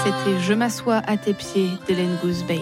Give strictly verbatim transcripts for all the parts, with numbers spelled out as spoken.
C'était Je m'assois à tes pieds d'Hélène Goosebale.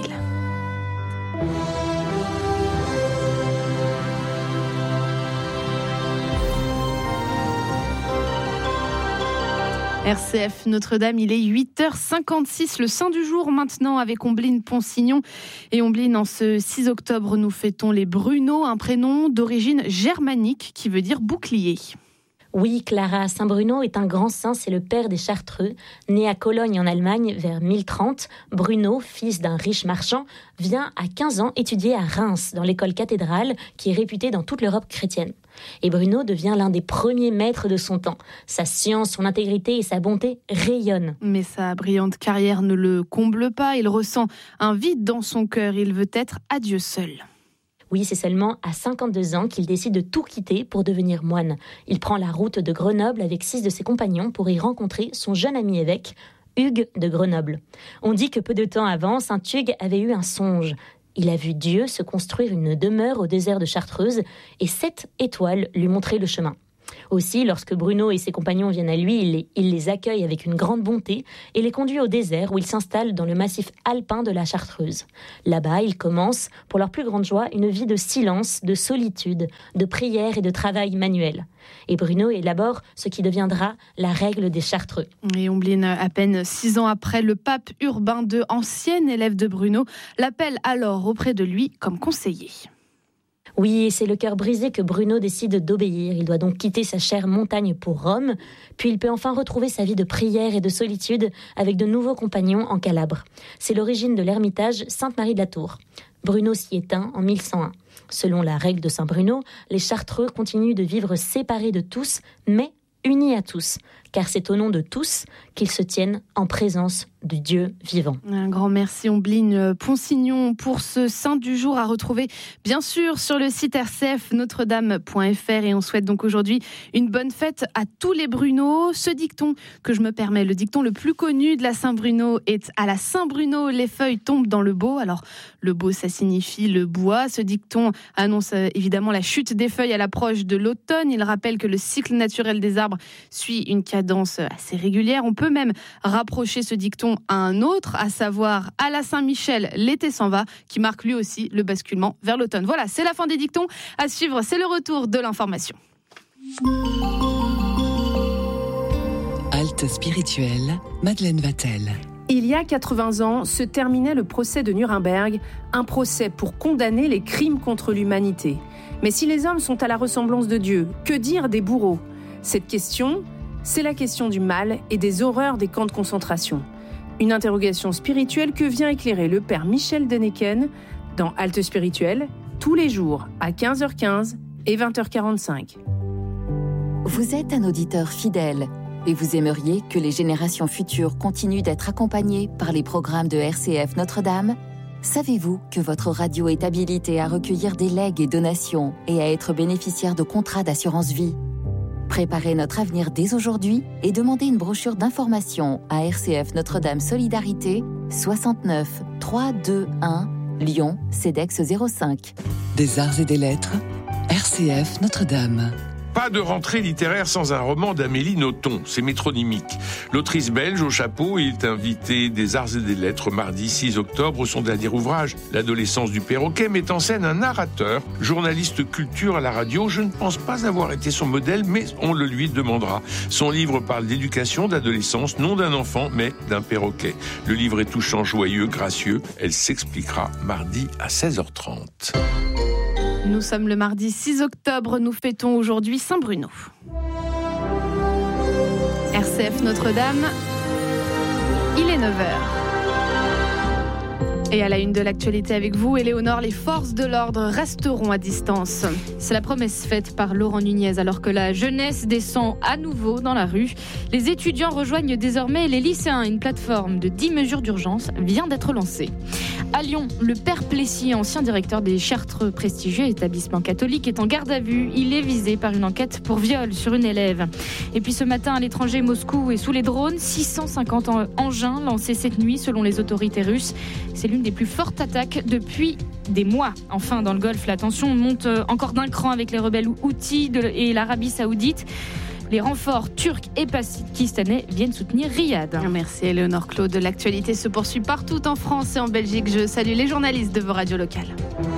R C F Notre-Dame, il est huit heures cinquante-six, le saint du jour maintenant avec Ombline Ponsignon. Et Ombline, en ce six octobre, nous fêtons les Bruno, un prénom d'origine germanique qui veut dire bouclier. Oui, Clara, Saint Bruno est un grand saint, c'est le père des Chartreux. Né à Cologne en Allemagne vers mille trente, Bruno, fils d'un riche marchand, vient à quinze ans étudier à Reims, dans l'école cathédrale qui est réputée dans toute l'Europe chrétienne. Et Bruno devient l'un des premiers maîtres de son temps. Sa science, son intégrité et sa bonté rayonnent. Mais sa brillante carrière ne le comble pas, il ressent un vide dans son cœur, il veut être à Dieu seul. Oui, c'est seulement à cinquante-deux ans qu'il décide de tout quitter pour devenir moine. Il prend la route de Grenoble avec six de ses compagnons pour y rencontrer son jeune ami évêque, Hugues de Grenoble. On dit que peu de temps avant, saint Hugues avait eu un songe. Il a vu Dieu se construire une demeure au désert de Chartreuse et sept étoiles lui montraient le chemin. Aussi, lorsque Bruno et ses compagnons viennent à lui, il les, il les accueille avec une grande bonté et les conduit au désert où ils s'installent dans le massif alpin de la Chartreuse. Là-bas, ils commencent, pour leur plus grande joie, une vie de silence, de solitude, de prière et de travail manuel. Et Bruno élabore ce qui deviendra la règle des Chartreux. Et Ombline, à peine six ans après, le pape Urbain deux, ancien élève de Bruno, l'appelle alors auprès de lui comme conseiller. Oui, c'est le cœur brisé que Bruno décide d'obéir. Il doit donc quitter sa chère montagne pour Rome, puis il peut enfin retrouver sa vie de prière et de solitude avec de nouveaux compagnons en Calabre. C'est l'origine de l'ermitage Sainte-Marie de la Tour. Bruno s'y éteint en mille cent un. Selon la règle de Saint Bruno, les Chartreux continuent de vivre séparés de tous, mais unis à tous, car c'est au nom de tous qu'ils se tiennent en présence du Dieu vivant. Un grand merci Ombline Ponsignon pour ce saint du jour à retrouver bien sûr sur le site r c f notre dame point f r et on souhaite donc aujourd'hui une bonne fête à tous les Bruno. Ce dicton que je me permets, le dicton le plus connu de la Saint-Bruno est à la Saint-Bruno, les feuilles tombent dans le beau. Alors le beau, ça signifie le bois. Ce dicton annonce évidemment la chute des feuilles à l'approche de l'automne. Il rappelle que le cycle naturel des arbres suit une cadence assez régulière. On peut même rapprocher ce dicton à un autre, à savoir à la Saint-Michel, l'été s'en va, qui marque lui aussi le basculement vers l'automne. Voilà, c'est la fin des dictons. À suivre, c'est le retour de l'information. Halte spirituelle, Madeleine Vatel. Il y a quatre-vingts ans, se terminait le procès de Nuremberg, un procès pour condamner les crimes contre l'humanité. Mais si les hommes sont à la ressemblance de Dieu, que dire des bourreaux ? Cette question, c'est la question du mal et des horreurs des camps de concentration. Une interrogation spirituelle que vient éclairer le père Michel Deneken dans Halte spirituelle, tous les jours à quinze heures quinze et vingt heures quarante-cinq. Vous êtes un auditeur fidèle et vous aimeriez que les générations futures continuent d'être accompagnées par les programmes de R C F Notre-Dame ? Savez-vous que votre radio est habilitée à recueillir des legs et donations et à être bénéficiaire de contrats d'assurance vie ? Préparez notre avenir dès aujourd'hui et demandez une brochure d'information à R C F Notre-Dame Solidarité, soixante-neuf trois cent vingt-et-un, Lyon, CEDEX zéro cinq. Des arts et des lettres, R C F Notre-Dame. Pas de rentrée littéraire sans un roman d'Amélie Nothomb, c'est métronymique. L'autrice belge au chapeau est invitée des Arts et des Lettres mardi six octobre. Son dernier ouvrage, L'adolescence du perroquet, met en scène un narrateur, journaliste culture à la radio. Je ne pense pas avoir été son modèle, mais on le lui demandera. Son livre parle d'éducation, d'adolescence, non d'un enfant, mais d'un perroquet. Le livre est touchant, joyeux, gracieux. Elle s'expliquera mardi à seize heures trente. Nous sommes le mardi six octobre, nous fêtons aujourd'hui Saint-Bruno. R C F Notre-Dame, il est neuf heures. Et à la une de l'actualité avec vous, Éléonore, les forces de l'ordre resteront à distance. C'est la promesse faite par Laurent Nunez alors que la jeunesse descend à nouveau dans la rue. Les étudiants rejoignent désormais les lycéens. Une plateforme de dix mesures d'urgence vient d'être lancée. À Lyon, le père Plessis, ancien directeur des Chartreux, prestigieux établissement catholique, est en garde à vue. Il est visé par une enquête pour viol sur une élève. Et puis ce matin, à l'étranger, Moscou est sous les drones. six cent cinquante engins lancés cette nuit selon les autorités russes. C'est l'une des plus fortes attaques depuis des mois. Enfin, dans le Golfe, la tension monte encore d'un cran avec les rebelles Houthis et l'Arabie Saoudite. Les renforts turcs et pakistanais viennent soutenir Riyad. Merci Éléonore Claude. L'actualité se poursuit partout en France et en Belgique. Je salue les journalistes de vos radios locales.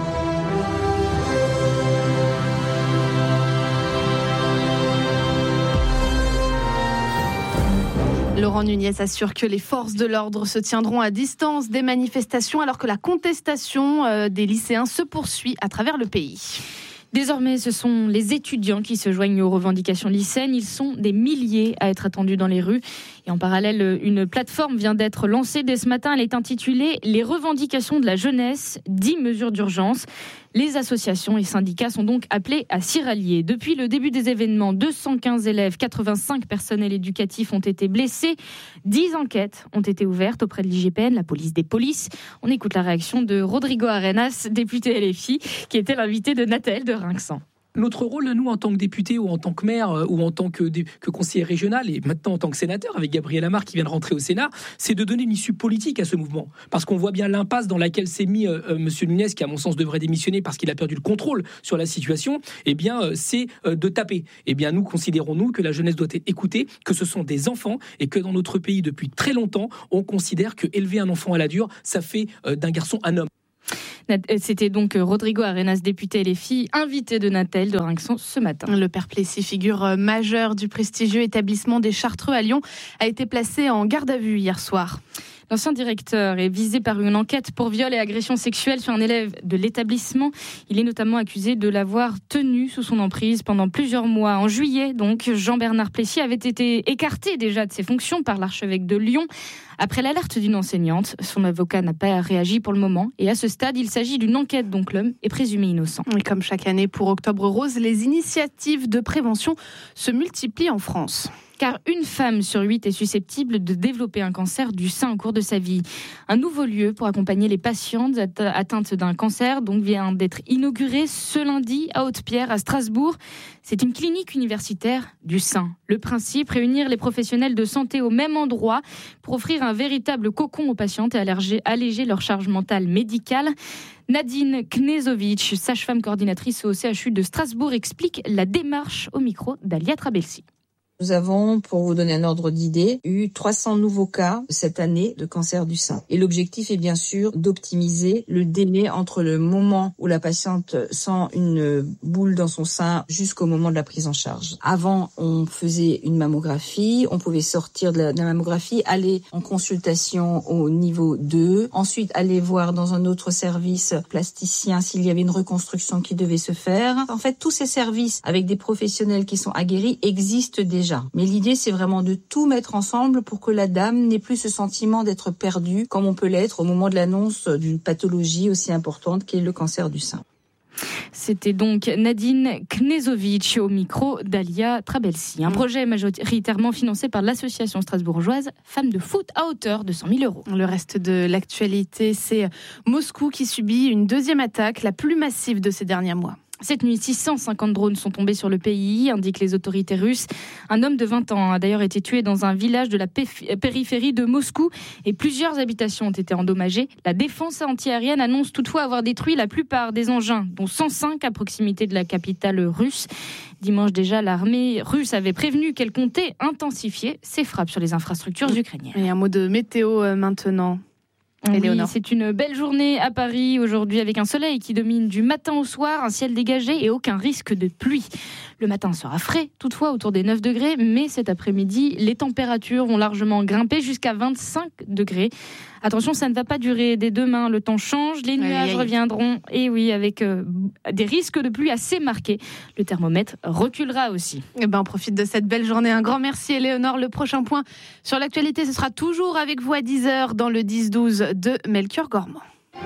Laurent Nunez assure que les forces de l'ordre se tiendront à distance des manifestations alors que la contestation des lycéens se poursuit à travers le pays. Désormais, ce sont les étudiants qui se joignent aux revendications lycéennes. Ils sont des milliers à être attendus dans les rues. Et en parallèle, une plateforme vient d'être lancée dès ce matin. Elle est intitulée « Les revendications de la jeunesse, dix mesures d'urgence ». Les associations et syndicats sont donc appelés à s'y rallier. Depuis le début des événements, deux cent quinze élèves, quatre-vingt-cinq personnels éducatifs ont été blessés. dix enquêtes ont été ouvertes auprès de l'I G P N, la police des polices. On écoute la réaction de Rodrigo Arenas, député L F I, qui était l'invité de Nathalie de Rinxan. Notre rôle, nous, en tant que député ou en tant que maire euh, ou en tant que, que conseiller régional et maintenant en tant que sénateur avec Gabriel Amar qui vient de rentrer au Sénat, c'est de donner une issue politique à ce mouvement. Parce qu'on voit bien l'impasse dans laquelle s'est mis euh, euh, M. Nunez, qui à mon sens devrait démissionner parce qu'il a perdu le contrôle sur la situation, eh bien, euh, c'est euh, de taper. Eh bien, nous considérons-nous que la jeunesse doit être écoutée, que ce sont des enfants et que dans notre pays, depuis très longtemps, on considère que élever un enfant à la dure, ça fait euh, d'un garçon un homme. C'était donc Rodrigo Arenas, député L F I, invité de Nathalie de Rinxan ce matin. Le père Plessis, figure majeure du prestigieux établissement des Chartreux à Lyon, a été placé en garde à vue hier soir. L'ancien directeur est visé par une enquête pour viol et agression sexuelle sur un élève de l'établissement. Il est notamment accusé de l'avoir tenu sous son emprise pendant plusieurs mois. En juillet, donc, Jean-Bernard Plessis avait été écarté déjà de ses fonctions par l'archevêque de Lyon. Après l'alerte d'une enseignante, son avocat n'a pas réagi pour le moment. Et à ce stade, il s'agit d'une enquête dont l'homme est présumé innocent. Et comme chaque année pour Octobre Rose, les initiatives de prévention se multiplient en France. Car une femme sur huit est susceptible de développer un cancer du sein au cours de sa vie. Un nouveau lieu pour accompagner les patientes atteintes d'un cancer donc vient d'être inauguré ce lundi à Haute-Pierre, à Strasbourg. C'est une clinique universitaire du sein. Le principe, réunir les professionnels de santé au même endroit pour offrir un véritable cocon aux patientes et alléger, alléger leur charge mentale médicale. Nadine Knezovic, sage-femme coordinatrice au C H U de Strasbourg, explique la démarche au micro d'Alia Trabelsi. Nous avons, pour vous donner un ordre d'idée, eu trois cents nouveaux cas cette année de cancer du sein. Et l'objectif est bien sûr d'optimiser le délai entre le moment où la patiente sent une boule dans son sein jusqu'au moment de la prise en charge. Avant, on faisait une mammographie, on pouvait sortir de la, de la mammographie, aller en consultation au niveau deux, ensuite aller voir dans un autre service plasticien s'il y avait une reconstruction qui devait se faire. En fait, tous ces services avec des professionnels qui sont aguerris existent déjà. Mais l'idée, c'est vraiment de tout mettre ensemble pour que la dame n'ait plus ce sentiment d'être perdue, comme on peut l'être au moment de l'annonce d'une pathologie aussi importante qu'est le cancer du sein. C'était donc Nadine Knezovic au micro d'Alia Trabelsi. Un projet majoritairement financé par l'association strasbourgeoise Femmes de foot à hauteur de cent mille euros. Le reste de l'actualité, c'est Moscou qui subit une deuxième attaque, la plus massive de ces derniers mois. Cette nuit, six cent cinquante drones sont tombés sur le pays, indiquent les autorités russes. Un homme de vingt ans a d'ailleurs été tué dans un village de la périphérie de Moscou et plusieurs habitations ont été endommagées. La défense antiaérienne annonce toutefois avoir détruit la plupart des engins, dont cent cinq à proximité de la capitale russe. Dimanche déjà, l'armée russe avait prévenu qu'elle comptait intensifier ses frappes sur les infrastructures ukrainiennes. Et un mot de météo maintenant. Oui, c'est une belle journée à Paris aujourd'hui avec un soleil qui domine du matin au soir, un ciel dégagé et aucun risque de pluie. Le matin sera frais, toutefois autour des neuf degrés, mais cet après-midi, les températures vont largement grimper jusqu'à vingt-cinq degrés. Attention, ça ne va pas durer dès demain, le temps change, les nuages aïe, aïe. reviendront, et oui, avec euh, des risques de pluie assez marqués. Le thermomètre reculera aussi. Eh ben, on profite de cette belle journée. Un grand merci, Éléonore. Le prochain point sur l'actualité, ce sera toujours avec vous à dix heures dans le dix douze de Melchior Gormand.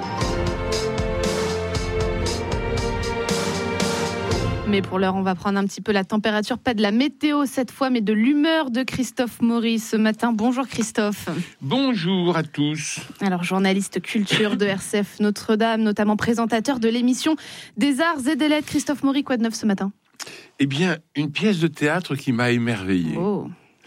Mais pour l'heure, on va prendre un petit peu la température, pas de la météo cette fois, mais de l'humeur de Christophe Maury ce matin. Bonjour Christophe. Bonjour à tous. Alors, journaliste culture de R C F Notre-Dame, notamment présentateur de l'émission des Arts et des Lettres. Christophe Maury, quoi de neuf ce matin ? Eh bien, une pièce de théâtre qui m'a émerveillé. Oh.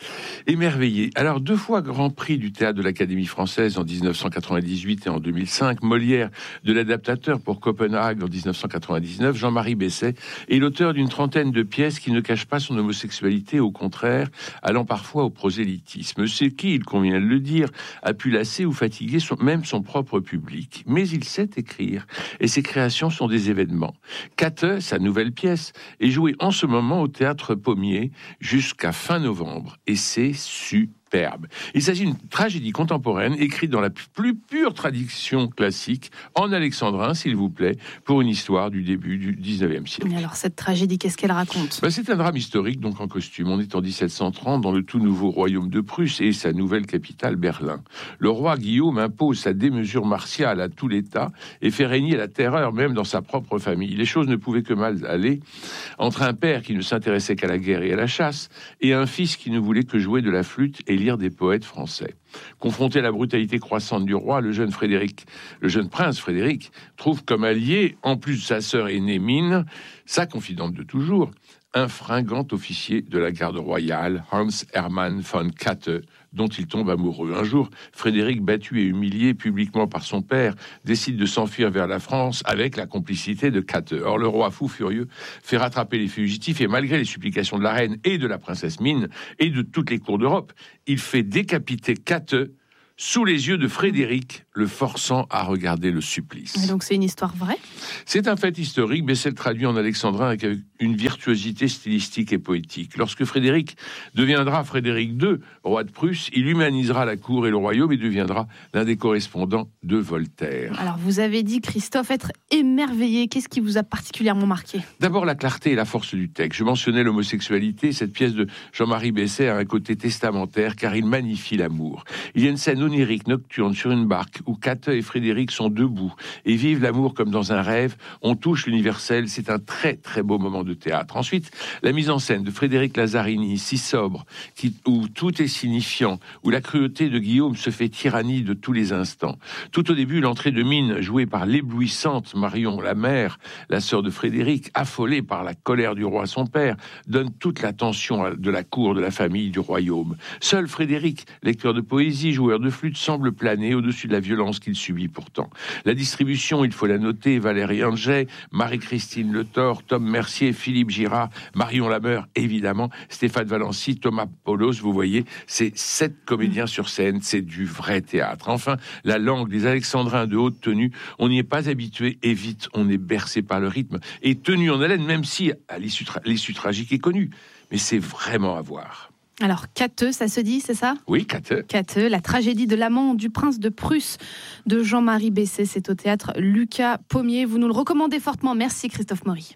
Émerveillé. Alors, deux fois grand prix du théâtre de l'Académie française en dix-neuf cent quatre-vingt-dix-huit et en deux mille cinq, Molière de l'adaptateur pour Copenhague en dix-neuf cent quatre-vingt-dix-neuf, Jean-Marie Besset est l'auteur d'une trentaine de pièces qui ne cachent pas son homosexualité, au contraire, allant parfois au prosélytisme. C'est qui, il convient de le dire, a pu lasser ou fatiguer son, même son propre public. Mais il sait écrire, et ses créations sont des événements. Käthe, sa nouvelle pièce, est jouée en ce moment au Théâtre Pommier jusqu'à fin novembre, et c'est superbe. Il s'agit d'une tragédie contemporaine écrite dans la plus pure tradition classique, en alexandrin, s'il vous plaît, pour une histoire du début du dix-neuvième siècle. Alors cette tragédie, qu'est-ce qu'elle raconte ? Ben, c'est un drame historique, donc en costume. On est en dix-sept cent trente dans le tout nouveau royaume de Prusse et sa nouvelle capitale, Berlin. Le roi Guillaume impose sa démesure martiale à tout l'État et fait régner la terreur même dans sa propre famille. Les choses ne pouvaient que mal aller entre un père qui ne s'intéressait qu'à la guerre et à la chasse et un fils qui ne voulait que jouer de la flûte et lire des poètes français. Confronté à la brutalité croissante du roi, le jeune Frédéric, le jeune prince Frédéric, trouve comme allié, en plus de sa sœur aînée Mine, sa confidente de toujours, un fringant officier de la garde royale, Hans Hermann von Käthe, dont il tombe amoureux. Un jour, Frédéric, battu et humilié publiquement par son père, décide de s'enfuir vers la France avec la complicité de Käthe. Or, le roi fou furieux fait rattraper les fugitifs et malgré les supplications de la reine et de la princesse Mine et de toutes les cours d'Europe, il fait décapiter Käthe sous les yeux de Frédéric, le forçant à regarder le supplice. Et donc c'est une histoire vraie ? C'est un fait historique, mais c'est traduit en alexandrin avec une virtuosité stylistique et poétique. Lorsque Frédéric deviendra Frédéric deux, roi de Prusse, il humanisera la cour et le royaume et deviendra l'un des correspondants de Voltaire. Alors vous avez dit, Christophe, être émerveillé. Qu'est-ce qui vous a particulièrement marqué ? D'abord la clarté et la force du texte. Je mentionnais l'homosexualité. Cette pièce de Jean-Marie Besset a un côté testamentaire car il magnifie l'amour. Il y a une scène onirique, nocturne, sur une barque où Käthe et Frédéric sont debout et vivent l'amour comme dans un rêve. On touche l'universel. C'est un très très beau moment de théâtre. Ensuite, la mise en scène de Frédéric Lazzarini, si sobre, qui, où tout est signifiant, où la cruauté de Guillaume se fait tyrannie de tous les instants. Tout au début, l'entrée de Mine, jouée par l'éblouissante Marion la mère, la sœur de Frédéric, affolée par la colère du roi son père, donne toute la tension de la cour, de la famille, du royaume. Seul Frédéric, lecteur de poésie, joueur de flûte, semble planer au-dessus de la violence qu'il subit pourtant. La distribution, il faut la noter, Valérie Angey, Marie-Christine Le Thor, Tom Mercier, Philippe Girard, Marion Lameur, évidemment, Stéphane Valency, Thomas Paulos, vous voyez, c'est sept comédiens sur scène, c'est du vrai théâtre. Enfin, la langue des alexandrins de haute tenue, on n'y est pas habitué et vite on est bercé par le rythme et tenu en haleine, même si l'issue, tra- l'issue tragique est connue. Mais c'est vraiment à voir. Alors, Käthe, ça se dit, c'est ça ? Oui, Käthe. Käthe, la tragédie de l'amant du prince de Prusse de Jean-Marie Besset. C'est au théâtre Lucas Pommier. Vous nous le recommandez fortement. Merci, Christophe Maury.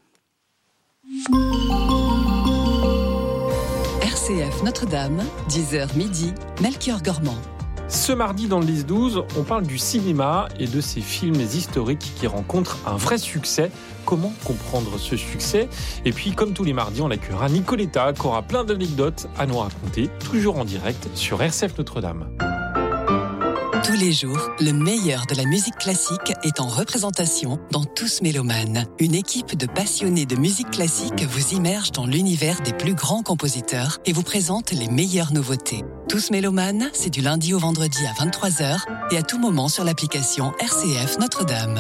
R C F Notre-Dame, dix heures midi, Melchior Gormand. Ce mardi dans le dix douze, on parle du cinéma et de ces films historiques qui rencontrent un vrai succès. Comment comprendre ce succès ? Et puis, comme tous les mardis, on accueillera Nicoletta qui aura plein d'anecdotes à nous raconter, toujours en direct sur R C F Notre-Dame. Tous les jours, le meilleur de la musique classique est en représentation dans Tous Mélomanes. Une équipe de passionnés de musique classique vous immerge dans l'univers des plus grands compositeurs et vous présente les meilleures nouveautés. Tous Mélomanes, c'est du lundi au vendredi à vingt-trois heures et à tout moment sur l'application R C F Notre-Dame.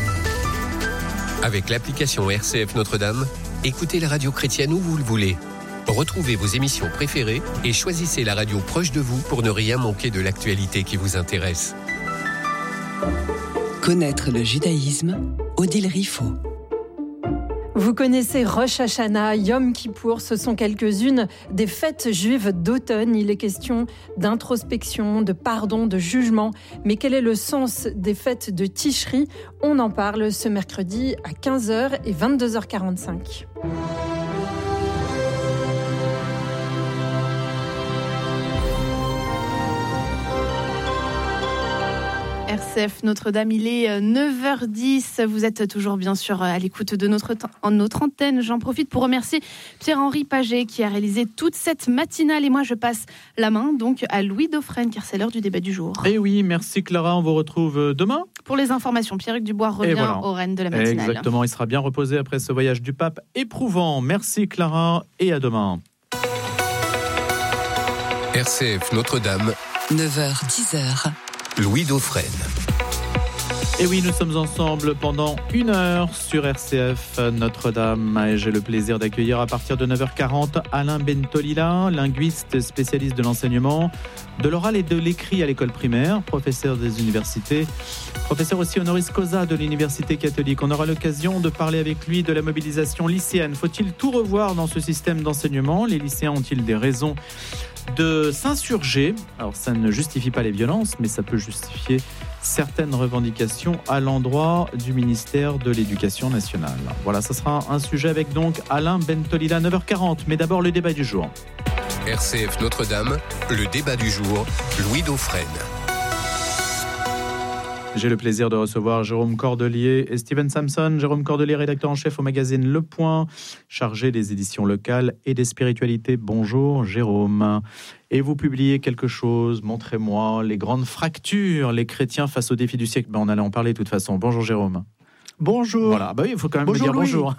Avec l'application R C F Notre-Dame, écoutez la radio chrétienne où vous le voulez. Retrouvez vos émissions préférées et choisissez la radio proche de vous pour ne rien manquer de l'actualité qui vous intéresse. Connaître le judaïsme, Odile Riffaut. Vous connaissez Rosh Hashanah, Yom Kippour, ce sont quelques-unes des fêtes juives d'automne. Il est question d'introspection, de pardon, de jugement. Mais quel est le sens des fêtes de Tishri ? On en parle ce mercredi à quinze heures et vingt-deux heures quarante-cinq. R C F Notre-Dame, il est neuf heures dix. Vous êtes toujours bien sûr à l'écoute de notre, notre antenne. J'en profite pour remercier Pierre-Henri Paget qui a réalisé toute cette matinale. Et moi, je passe la main donc à Louis Dauphren, car c'est l'heure du débat du jour. Et oui, merci Clara. On vous retrouve demain. Pour les informations, Pierre-Hugues Dubois revient voilà. au Rennes de la matinale. Exactement, il sera bien reposé après ce voyage du pape éprouvant. Merci Clara et à demain. R C F Notre-Dame, neuf heures dix heures. Louis Dauphren. Et oui, nous sommes ensemble pendant une heure sur R C F Notre-Dame. Et j'ai le plaisir d'accueillir à partir de neuf heures quarante Alain Bentolila, linguiste spécialiste de l'enseignement, de l'oral et de l'écrit à l'école primaire, professeur des universités, professeur aussi honoris causa de l'Université catholique. On aura l'occasion de parler avec lui de la mobilisation lycéenne. Faut-il tout revoir dans ce système d'enseignement ? Les lycéens ont-ils des raisons de s'insurger ? Alors ça ne justifie pas les violences, mais ça peut justifier certaines revendications à l'endroit du ministère de l'Éducation nationale. Voilà, ça sera un sujet avec donc Alain Bentolila, neuf heures quarante. Mais d'abord, le débat du jour. R C F Notre-Dame, le débat du jour, Louis Dauphren. J'ai le plaisir de recevoir Jérôme Cordelier et Steven Samson. Jérôme Cordelier, rédacteur en chef au magazine Le Point, chargé des éditions locales et des spiritualités. Bonjour Jérôme. Et vous publiez quelque chose, montrez-moi, les grandes fractures, les chrétiens face aux défis du siècle. Ben, on allait en parler de toute façon. Bonjour Jérôme. Bonjour. Voilà, bah oui, il faut quand même bonjour me dire Louis. bonjour.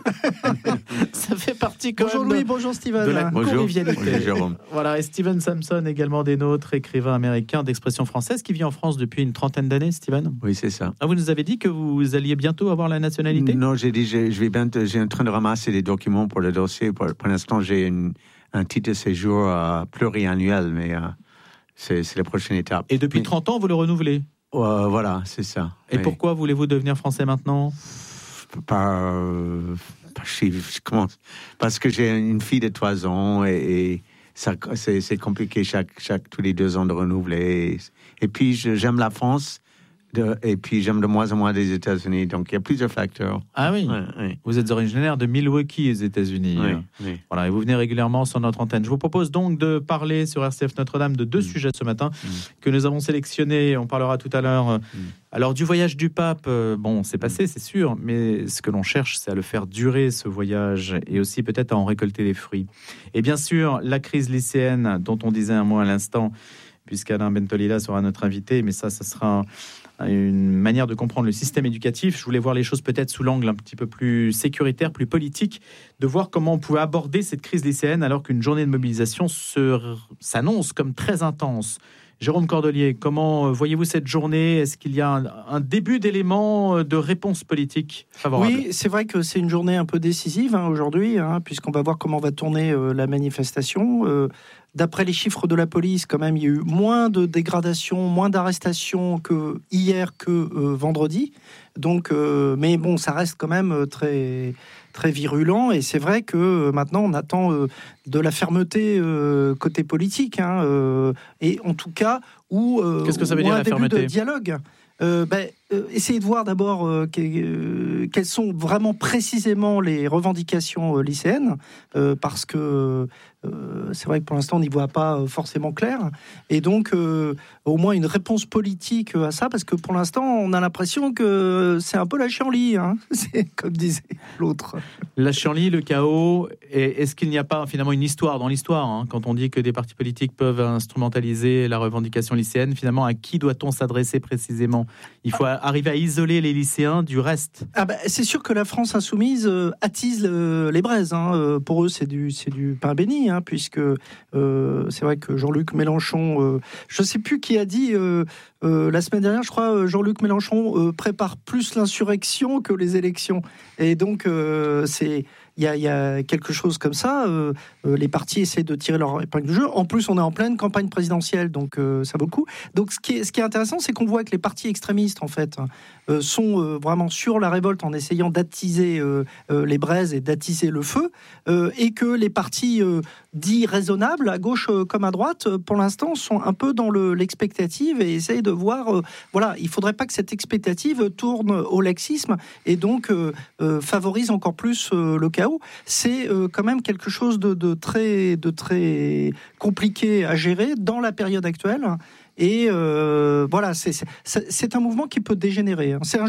Ça fait partie quand bonjour même Louis, de, bonjour Steven. de la bonjour. convivialité. Bonjour Jérôme. Voilà, et Steven Samson, également des nôtres, écrivain américain d'expression française qui vit en France depuis une trentaine d'années, Steven. Oui, c'est ça. Ah, vous nous avez dit que vous alliez bientôt avoir la nationalité ? Non, j'ai dit, je, je vais bientôt, j'ai en train de ramasser des documents pour le dossier. Pour, pour l'instant, j'ai une, un titre de séjour euh, pluriannuel, mais euh, c'est, c'est la prochaine étape. Et depuis mais, trente ans, vous le renouvelez ? euh, Voilà, c'est ça. Et oui. Pourquoi voulez-vous devenir français maintenant ? Par, euh, par, je, je commence, parce que j'ai une fille de trois ans et, et ça, c'est, c'est compliqué chaque, chaque, tous les deux ans de renouveler. Et, et puis, je, j'aime la France. De, et puis j'aime de moins en moins les États-Unis, donc il y a plusieurs facteurs. Ah oui, ouais, ouais. Vous êtes originaire de Milwaukee, aux États-Unis. Oui, oui. Voilà, et vous venez régulièrement sur notre antenne. Je vous propose donc de parler sur R C F Notre-Dame de deux mmh. sujets ce matin mmh. que nous avons sélectionnés. On parlera tout à l'heure. Mmh. Alors du voyage du pape, euh, bon, c'est passé, c'est sûr, mais ce que l'on cherche, c'est à le faire durer ce voyage et aussi peut-être à en récolter les fruits. Et bien sûr, la crise lycéenne dont on disait un mot à l'instant, puisqu'Alain Bentolila sera notre invité, mais ça, ça sera une manière de comprendre le système éducatif. Je voulais voir les choses peut-être sous l'angle un petit peu plus sécuritaire, plus politique, de voir comment on pouvait aborder cette crise lycéenne alors qu'une journée de mobilisation se, s'annonce comme très intense. Jérôme Cordelier, comment voyez-vous cette journée ? Est-ce qu'il y a un, un début d'éléments de réponse politique favorable ? Oui, c'est vrai que c'est une journée un peu décisive hein, aujourd'hui, hein, puisqu'on va voir comment va tourner euh, la manifestation. Euh, D'après les chiffres de la police, quand même, il y a eu moins de dégradations, moins d'arrestations que hier, que euh, vendredi. Donc, euh, mais bon, ça reste quand même très, très virulent. Et c'est vrai que euh, maintenant, on attend euh, de la fermeté euh, côté politique. Hein, euh, et en tout cas, où, euh, Qu'est-ce que ça veut où dire, un la début fermeté ? de dialogue. Euh, ben, euh, essayez de voir d'abord euh, que, euh, quelles sont vraiment précisément les revendications euh, lycéennes, euh, parce que euh, c'est vrai que pour l'instant on n'y voit pas euh, forcément clair, et donc euh, au moins une réponse politique à ça, parce que pour l'instant on a l'impression que c'est un peu la chienlit, hein, c'est comme disait l'autre. La chienlit, le chaos, et est-ce qu'il n'y a pas finalement une histoire dans l'histoire hein, quand on dit que des partis politiques peuvent instrumentaliser la revendication lycéenne, finalement à qui doit-on s'adresser précisément ? Il faut arriver à isoler les lycéens du reste. Ah bah, c'est sûr que la France insoumise euh, attise le, les braises. Hein. Euh, pour eux, c'est du, c'est du pain béni, hein, puisque euh, c'est vrai que Jean-Luc Mélenchon, euh, je ne sais plus qui a dit euh, euh, la semaine dernière, je crois, Jean-Luc Mélenchon euh, prépare plus l'insurrection que les élections. Et donc, euh, c'est... Il y, a, il y a quelque chose comme ça. Euh, euh, les partis essaient de tirer leur épingle du jeu. En plus, on est en pleine campagne présidentielle, donc euh, ça vaut le coup. Donc, ce qui est, ce qui est intéressant, c'est qu'on voit que les partis extrémistes, en fait, euh, sont euh, vraiment sur la révolte en essayant d'attiser euh, euh, les braises et d'attiser le feu, euh, et que les partis euh, dits raisonnables, à gauche euh, comme à droite, euh, pour l'instant, sont un peu dans le, l'expectative et essayent de voir. Euh, voilà, il ne faudrait pas que cette expectative tourne au laxisme et donc euh, euh, favorise encore plus euh, le chaos. C'est euh, quand même quelque chose de, de, très, de très compliqué à gérer dans la période actuelle. Et euh, voilà, c'est, c'est, c'est un mouvement qui peut dégénérer. C'est un genre,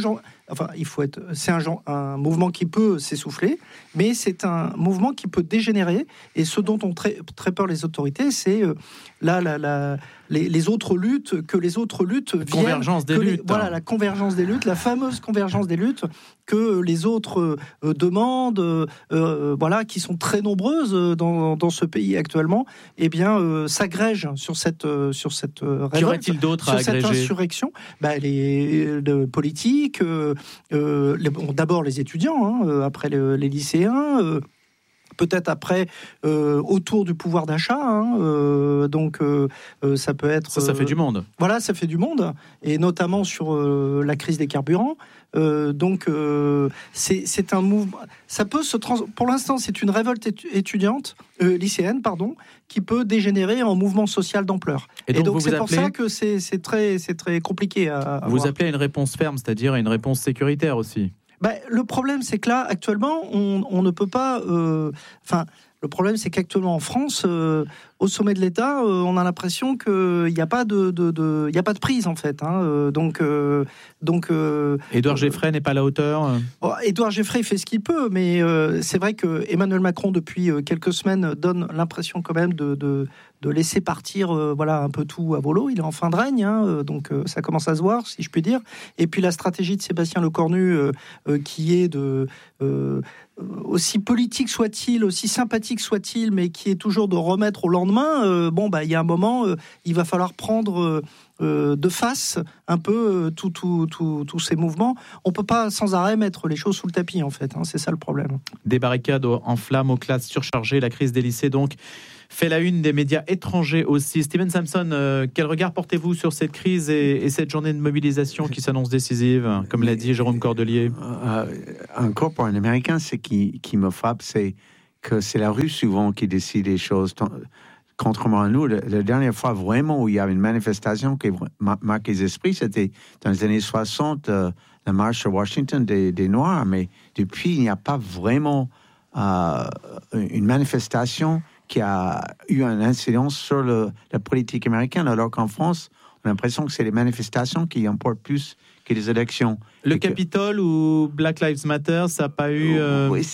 enfin, il faut être, c'est un, genre, un mouvement qui peut s'essouffler, mais c'est un mouvement qui peut dégénérer. Et ce dont ont très, très peur les autorités, c'est euh, là, la, la, les, les autres luttes, que les autres luttes viennent, convergence des les, luttes. Voilà, la convergence des luttes, la fameuse convergence des luttes que les autres euh, demandent, euh, euh, voilà, qui sont très nombreuses dans, dans ce pays actuellement, eh bien, euh, s'agrègent sur cette euh, sur cette euh, révolte, Qu'y aurait-il d'autre à sur cette agréger ? insurrection. Bah, les de politiques, euh, euh, les, bon, d'abord les étudiants, hein, euh, après le, les lycéens. Euh, Peut-être après, euh, autour du pouvoir d'achat. Hein, euh, donc, euh, euh, ça peut être... Ça, ça fait du monde. Voilà, ça fait du monde. Et notamment sur euh, la crise des carburants. Euh, donc, euh, c'est, c'est un mouvement... Ça peut se trans... Pour l'instant, c'est une révolte étu- étudiante, euh, lycéenne, pardon, qui peut dégénérer en mouvement social d'ampleur. Et donc, Et donc vous c'est vous pour appelez... ça que c'est, c'est, très, c'est très compliqué à, à Vous voir. appelez à une réponse ferme, c'est-à-dire à une réponse sécuritaire aussi. Ben, le problème, c'est que là, actuellement, on, on ne peut pas... Euh, enfin, le problème, c'est qu'actuellement, en France, euh, au sommet de l'État, euh, on a l'impression qu'il n'y a pas de, de, de, il y a pas de prise, en fait. Hein, euh, donc... Euh, donc euh, Édouard Geffray n'est pas à la hauteur. Oh, Édouard Geffray fait ce qu'il peut, mais euh, c'est vrai que Emmanuel Macron, depuis euh, quelques semaines, donne l'impression quand même de, de, de laisser partir euh, voilà, un peu tout à volo. Il est en fin de règne, hein, euh, donc euh, ça commence à se voir, si je puis dire. Et puis la stratégie de Sébastien Lecornu, euh, euh, qui est de... Euh, aussi politique soit-il, aussi sympathique soit-il, mais qui est toujours de remettre au lendemain, euh, bon, bah, il y a un moment, euh, il va falloir prendre... Euh, Euh, de face un peu euh, tous tout, tout, tout ces mouvements. On peut pas sans arrêt mettre les choses sous le tapis, en fait, hein, c'est ça le problème. Des barricades en flammes aux classes surchargées, la crise des lycées donc fait la une des médias étrangers aussi. Steven Samson, euh, quel regard portez-vous sur cette crise et, et cette journée de mobilisation qui s'annonce décisive, comme l'a dit Jérôme Cordelier? euh, Encore pour un Américain, ce qui, qui me frappe, c'est que c'est la rue souvent qui décide les choses. Contrairement à nous, la, la dernière fois vraiment où il y avait une manifestation qui a marqué les esprits, c'était dans les années soixante, euh, la marche à Washington des, des Noirs. Mais depuis, il n'y a pas vraiment euh, une manifestation qui a eu une incidence sur le, la politique américaine, alors qu'en France, on a l'impression que c'est les manifestations qui importent plus que les élections. Le Et Capitole que... ou Black Lives Matter, ça n'a pas eu... Euh... Oui,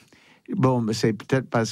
bon, c'est peut-être parce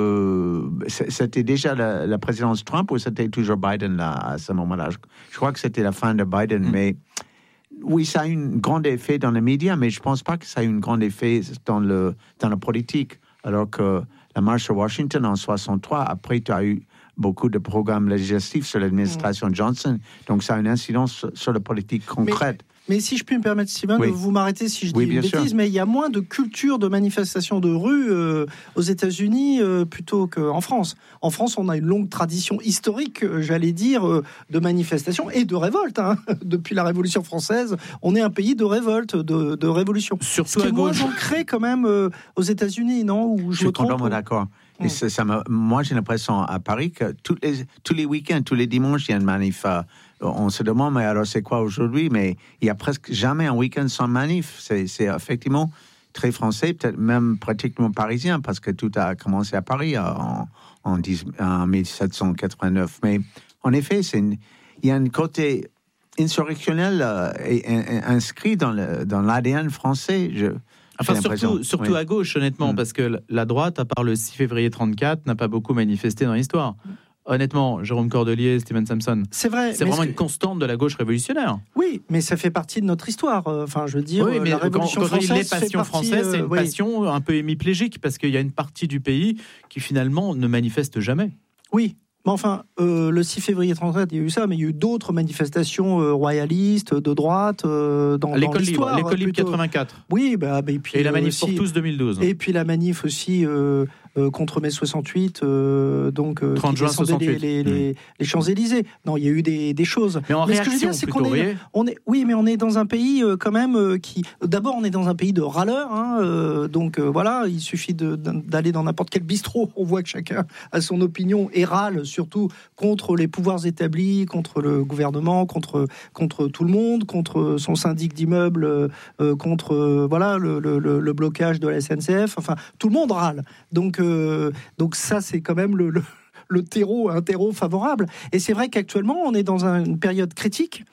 que c'était déjà la, la présidence Trump ou c'était toujours Biden là, à ce moment-là. Je, je crois que c'était la fin de Biden, mm. mais oui, ça a eu un grand effet dans les médias, mais je ne pense pas que ça a eu un grand effet dans, le, dans la politique. Alors que la marche à Washington en soixante-trois, après, tu as eu beaucoup de programmes législatifs sur l'administration mm. Johnson, donc ça a une incidence sur la politique concrète. Mais... Mais si je puis me permettre, Steven, oui. vous m'arrêtez si je dis oui, une bêtise, sûr. mais il y a moins de culture de manifestation de rue euh, aux États-Unis euh, plutôt qu'en France. En France, on a une longue tradition historique, euh, j'allais dire, euh, de manifestation et de révolte. Hein. Depuis la Révolution française, on est un pays de révolte, de, de révolution. Surtout Ce qui à est moins gauche. ancré quand même euh, aux États-Unis, non? Où je, je suis me trompe, complètement d'accord. Et ça, ça me, moi, j'ai l'impression à Paris que tous les, tous les week-ends, tous les dimanches, il y a une manif. Euh, on se demande, mais alors c'est quoi aujourd'hui? Mais il n'y a presque jamais un week-end sans manif. C'est, c'est effectivement très français, peut-être même pratiquement parisien, parce que tout a commencé à Paris en, en, en dix-sept cent quatre-vingt-neuf. Mais en effet, c'est une, il y a un côté insurrectionnel euh, et, et, et inscrit dans, le, dans l'A D N français. Je, Enfin, surtout, surtout oui. à gauche, honnêtement, mmh. parce que la droite, à part le six février trente-quatre, n'a pas beaucoup manifesté dans l'histoire. Honnêtement, Jérôme Cordelier, Steven Samson. C'est vrai. C'est vraiment que... une constante de la gauche révolutionnaire. Oui, mais ça fait partie de notre histoire. Enfin, je veux dire, oui, mais la Révolution quand, quand française. Les passions partie, françaises, c'est une euh, oui. passion un peu hémiplégique, parce qu'il y a une partie du pays qui finalement ne manifeste jamais. Oui. Mais enfin, euh, le six février trente-quatre, il y a eu ça, mais il y a eu d'autres manifestations euh, royalistes, de droite, euh, dans, l'école dans l'histoire. Libre, l'école libre plutôt... quatre-vingt-quatre. Oui, bah, bah, et puis... Et la manif aussi, pour tous deux mille douze. Et puis la manif aussi euh, euh, contre mai soixante-huit, euh, donc... Euh, trente juin soixante-huit. Les, les, les, les Champs-Élysées. Non, il y a eu des, des choses. Mais en mais réaction, ce que je veux dire, c'est plutôt, qu'on est, on est... Oui, mais on est dans un pays euh, quand même euh, qui... D'abord, on est dans un pays de râleurs, hein, euh, donc euh, voilà, il suffit de, d'aller dans n'importe quel bistrot, on voit que chacun a son opinion et râle, surtout contre les pouvoirs établis, contre le gouvernement, contre, contre tout le monde, contre son syndic d'immeubles, euh, contre euh, voilà, le, le, le blocage de la S N C F. Enfin, tout le monde râle. Donc, euh, donc ça, c'est quand même le, le, le terreau, un terreau favorable. Et c'est vrai qu'actuellement, on est dans un, une période critique.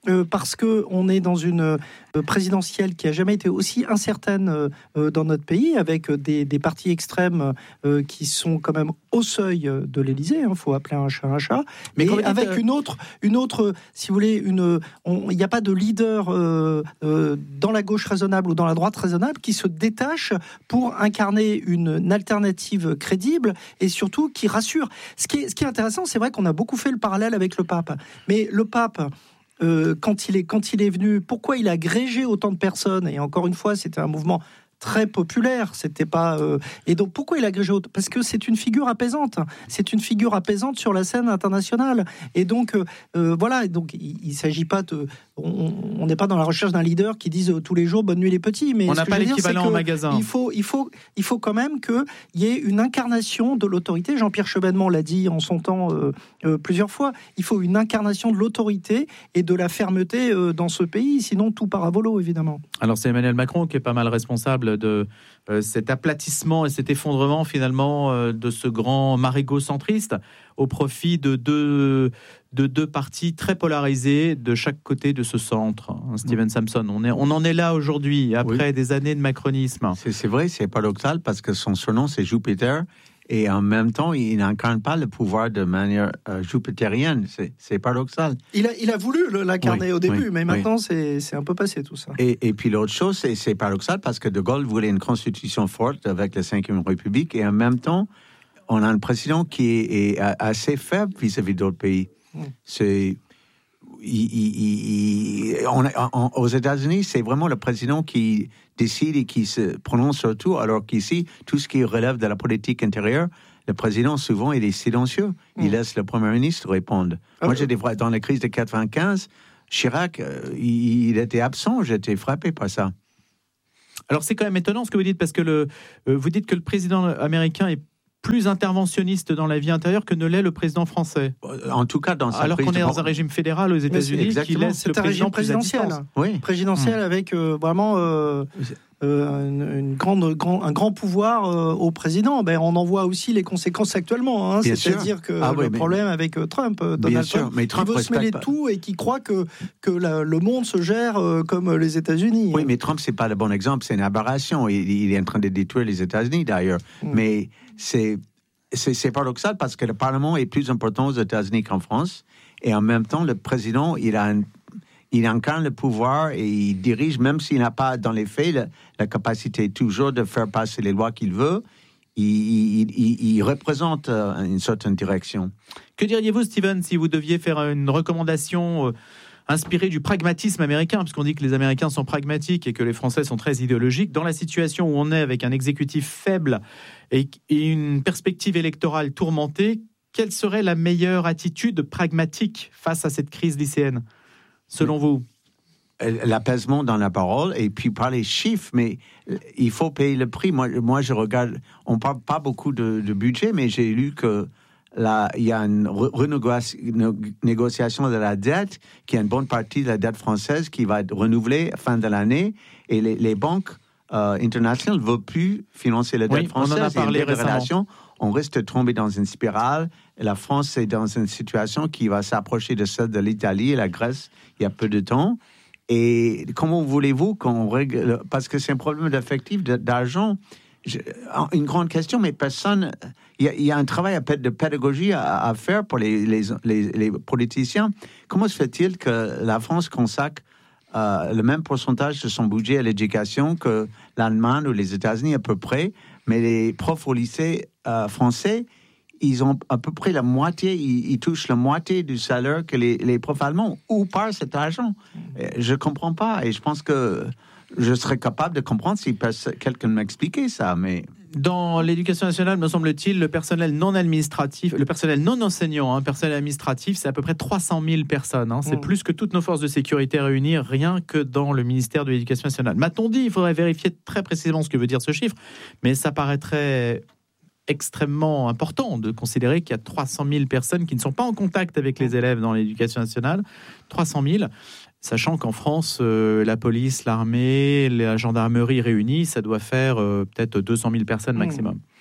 euh, parce que on est dans une euh, présidentielle qui a jamais été aussi incertaine euh, dans notre pays, avec des, des partis extrêmes euh, qui sont quand même au seuil de l'Élysée. Il hein, faut appeler un chat un chat. Mais et avec euh... une autre, une autre, si vous voulez, une, il n'y a pas de leader euh, euh, dans la gauche raisonnable ou dans la droite raisonnable qui se détache pour incarner une, une alternative crédible et surtout qui rassure. Ce qui est, ce qui est intéressant, c'est vrai qu'on a beaucoup fait le parallèle avec le pape, mais le pape. Euh, quand, il est, quand il est venu, pourquoi il a agrégé autant de personnes? Et encore une fois, c'était un mouvement très populaire, c'était pas... Euh... Et donc, pourquoi il a agrégé autant? Parce que c'est une figure apaisante. C'est une figure apaisante sur la scène internationale. Et donc, euh, voilà, donc il ne s'agit pas de... On n'est pas dans la recherche d'un leader qui dise tous les jours « Bonne nuit les petits », mais on n'a pas l'équivalent en magasin. Il faut, il, faut, il faut quand même qu'il y ait une incarnation de l'autorité. Jean-Pierre Chevènement l'a dit en son temps euh, euh, plusieurs fois. Il faut une incarnation de l'autorité et de la fermeté euh, dans ce pays, sinon tout part à volo, évidemment. Alors c'est Emmanuel Macron qui est pas mal responsable de euh, cet aplatissement et cet effondrement finalement euh, de ce grand marigot centriste au profit de deux, de deux partis très polarisés de chaque côté de ce centre. Hein, Steven Samson, on, est, on en est là aujourd'hui, après oui. des années de macronisme. C'est, c'est vrai, c'est paradoxal parce que son surnom c'est Jupiter et en même temps il n'incarne pas le pouvoir de manière euh, jupitérienne. C'est, c'est paradoxal. Il a, il a voulu l'incarner oui, au début, oui, mais maintenant oui. c'est, c'est un peu passé tout ça. Et, et puis l'autre chose, c'est, c'est paradoxal parce que De Gaulle voulait une constitution forte avec la cinquième République et en même temps on a un président qui est, est assez faible vis-à-vis d'autres pays. Mmh. C'est, il, il, il, on, on, aux États-Unis, c'est vraiment le président qui décide et qui se prononce sur tout, alors qu'ici, tout ce qui relève de la politique intérieure, le président, souvent, il est silencieux. Il mmh. laisse le Premier ministre répondre. Ah, Moi, j'étais dans la crise de quatre-vingt-quinze, Chirac, euh, il, il était absent, j'étais frappé par ça. Alors, c'est quand même étonnant ce que vous dites, parce que le, euh, vous dites que le président américain est plus interventionniste dans la vie intérieure que ne l'est le président français. En tout cas, dans sa alors prise qu'on est de... dans un régime fédéral aux États-Unis qui laisse c'est le un président régime présidentiel, oui. présidentiel mmh. avec euh, vraiment euh, euh, une, une grande, grand, un grand pouvoir euh, au président. Ben, on en voit aussi les conséquences actuellement. Hein, c'est-à-dire que ah, oui, le mais... problème avec euh, Trump, euh, Donald sûr, Trump, mais Trump qui veut se mêler de tout et qui croit que que la, le monde se gère euh, comme les États-Unis. Oui, hein. mais Trump c'est pas le bon exemple, c'est une aberration. Il, il est en train de détruire les États-Unis d'ailleurs, mmh. mais c'est C'est, c'est paradoxal parce que le Parlement est plus important aux États-Unis qu'en France. Et en même temps, le président, il, a un, il incarne le pouvoir et il dirige, même s'il n'a pas, dans les faits, la, la capacité toujours de faire passer les lois qu'il veut. Il, il, il, il représente une certaine direction. Que diriez-vous, Steven, si vous deviez faire une recommandation euh, inspirée du pragmatisme américain, parce qu'on dit que les Américains sont pragmatiques et que les Français sont très idéologiques, dans la situation où on est avec un exécutif faible et, et une perspective électorale tourmentée, quelle serait la meilleure attitude pragmatique face à cette crise lycéenne, selon vous? L'apaisement dans la parole et puis par les chiffres, mais il faut payer le prix. Moi, moi je regarde, on parle pas beaucoup de, de budget, mais j'ai lu que là, il y a une renégociation de la dette, qui est une bonne partie de la dette française qui va être renouvelée à la fin de l'année, et les, les banques euh, internationales ne veulent plus financer la dette oui, française. On en a parlé récemment. On risque de tomber dans une spirale. Et la France est dans une situation qui va s'approcher de celle de l'Italie et la Grèce il y a peu de temps. Et comment voulez-vous qu'on règle... Parce que c'est un problème d'effectif, d'argent. Je, une grande question, mais personne... Il y, y a un travail de pédagogie à, à faire pour les, les, les, les politiciens. Comment se fait-il que la France consacre euh, le même pourcentage de son budget à l'éducation que l'Allemagne ou les États-Unis à peu près, mais les profs au lycée euh, français, ils ont à peu près la moitié, ils, ils touchent la moitié du salaire que les, les profs allemands. Où part cet argent? Je ne comprends pas, et je pense que je serais capable de comprendre si quelqu'un m'expliquait ça, mais... Dans l'éducation nationale, me semble-t-il, le personnel non administratif, le personnel non enseignant, hein, personnel administratif, c'est à peu près trois cent mille personnes. Hein, c'est mmh. plus que toutes nos forces de sécurité réunies, rien que dans le ministère de l'Éducation nationale. M'a-t-on dit, il faudrait vérifier très précisément ce que veut dire ce chiffre, mais ça paraîtrait extrêmement important de considérer qu'il y a trois cent mille personnes qui ne sont pas en contact avec les élèves dans l'éducation nationale. trois cent mille. Sachant qu'en France, euh, la police, l'armée, la gendarmerie réunis, ça doit faire euh, peut-être deux cent mille personnes maximum. Mmh.